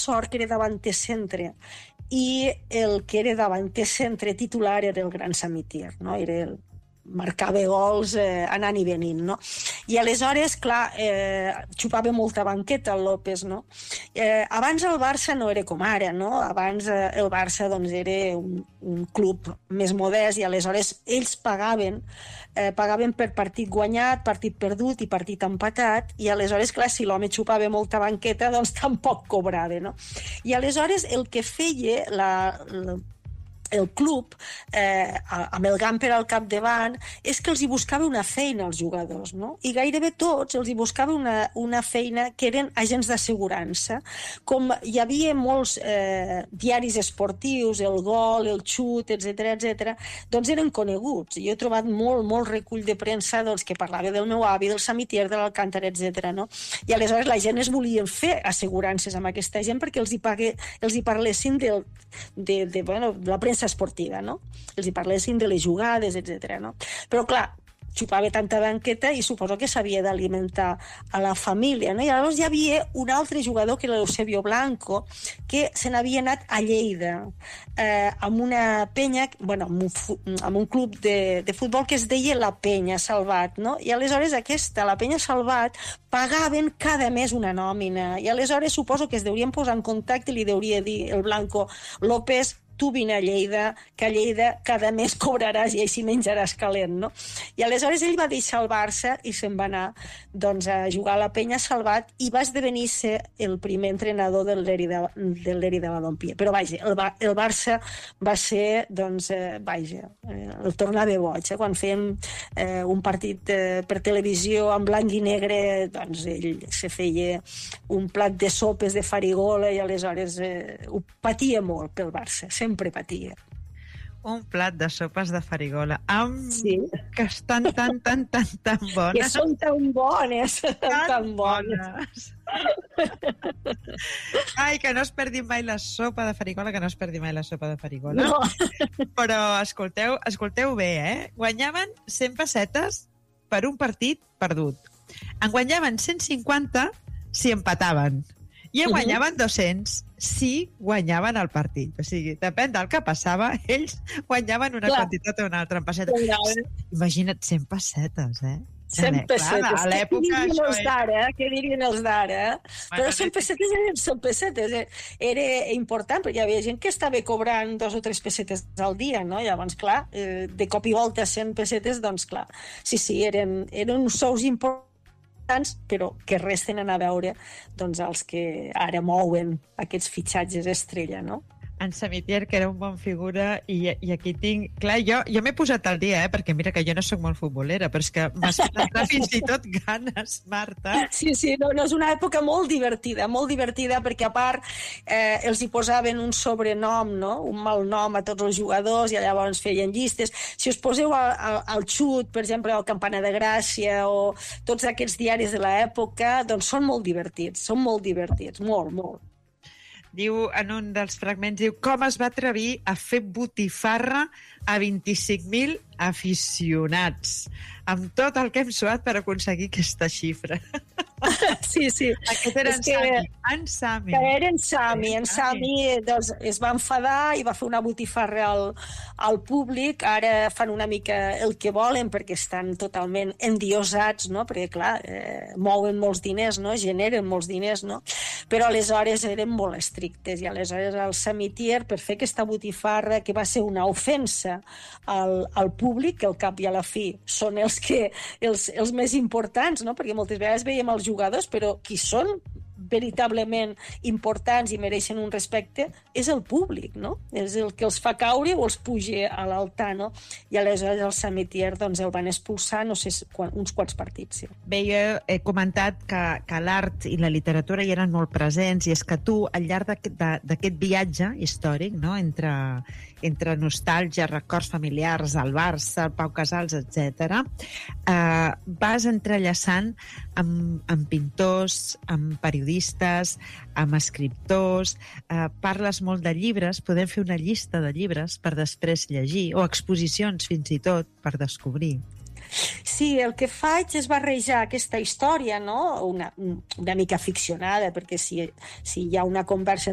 sort que era davanter centre i el que era davanter centre titular era el Gran Samitier, no? Marcava gols anant i venint, no? I aleshores, clar, xupava molta banqueta el López, no? Abans el Barça no era com ara, no? Abans el Barça doncs, era un club més modest i aleshores ells pagaven per partit guanyat, partit perdut i partit empatat, i aleshores, clar, si l'home xupava molta banqueta, doncs tampoc cobrava, no? I aleshores el que feia el club, amb el Gamper al capdavant, és que els hi buscava una feina als jugadors, no? I gairebé tots els hi buscava una feina que eren agents d'assegurança. Com hi havia molts diaris esportius, el Gol, el Xut, etc, doncs eren coneguts. Jo he trobat molt recull de premsa doncs, que parlava del meu avi, del Samitier, de l'Alcántara, etc. No? I aleshores la gent es volien fer assegurances amb aquesta gent perquè els hi parlessin de la premsa esportiva, no? Els hi parlessin de les jugades, etc. No? Però, clar, xupava tanta banqueta i suposo que s'havia d'alimentar a la família, no? I llavors hi havia un altre jugador, que era l'Eusebio Blanco, que se n'havia anat a Lleida amb una penya, bueno, amb un club de futbol que es deia la Penya Salvat, no? I aleshores la Penya Salvat, pagaven cada mes una nòmina, i aleshores suposo que es deurien posar en contacte i li deuria dir el Blanco: López, tu vine a Lleida, que a Lleida cada mes cobraràs i així menjaràs calent, no? I aleshores ell va deixar el Barça i se'n va anar doncs, a jugar a la Penya Salvat i va esdevenir ser el primer entrenador del Leri de Balompié. Però vaja, el Barça va ser, doncs, el tornava boig. Quan fèiem un partit per televisió en blanc i negre, doncs ell se feia un plat de sopes de farigola i aleshores ho patia molt pel Barça, sempre patia. Un plat de sopes de farigola sí. Que estan tan bones. Que són tan bones, tan bones. Ai, que no es perdi mai la sopa de farigola, No. Però escolteu bé, Guanyaven 100 pessetes per un partit perdut. En guanyaven 150 si empataven. I en guanyaven 200 si guanyaven el partit. O sigui, depèn del que passava, ells guanyaven una quantitat o una altra en pessetes. Imagina't 100 pessetes, 100 pessetes. A l'època, què dirien els d'ara? Però 100 pessetes eren 100 pessetes. Era important, perquè hi havia gent que estava cobrant 2 o 3 pessetes al dia, no? Llavors, clar, de cop i volta 100 pessetes, doncs, clar, sí, eren uns sous importants, però que res tenen a veure doncs, els que ara mouen aquests fitxatges estrella, no? En Samitier, que era un bon figura, i aquí tinc... Clar, jo m'he posat al dia, perquè mira que jo no sóc molt futbolera, però és que m'has fet fins i tot ganes, Marta. Sí, no, és una època molt divertida, perquè a part els hi posaven un sobrenom, no? Un mal nom a tots els jugadors, i llavors feien llistes. Si us poseu al Xut, per exemple, al Campana de Gràcia, o tots aquests diaris de l'època, doncs són molt divertits, molt. Diu, en un dels fragments, com es va atrevir a fer botifarra a 25.000 aficionats, amb tot el que hem suat per aconseguir aquesta xifra. Sí. Aquest era en Sami. Era en Sami doncs, es va enfadar i va fer una botifarra al públic. Ara fan una mica el que volen perquè estan totalment endiosats, no? Perquè, clar, mouen molts diners, no? Generen molts diners, no? Però aleshores eren molt estrictes i aleshores el Samitier, per fer aquesta botifarra que va ser una ofensa al públic, que al cap i a la fi són els més importants, no? Perquè moltes vegades veiem els jugadors, però qui són veritablement importants i mereixen un respecte és el públic, no? És el que els fa caure o els puja a l'altar, no? I aleshores el Samitier doncs, el van expulsar, no sé, uns quants partits. Sí. Bé, jo he comentat que l'art i la literatura hi eren molt presents, i és que tu, al llarg d'aquest viatge històric, no? entre nostàlgia, records familiars, el Barça, el Pau Casals, etc., vas entrellaçant amb pintors, amb periodistes, amb escriptors, parles molt de llibres, podem fer una llista de llibres per després llegir, o exposicions fins i tot per descobrir. Sí, el que faig és barrejar aquesta història, no? Una mica ficcionada, perquè si hi ha una conversa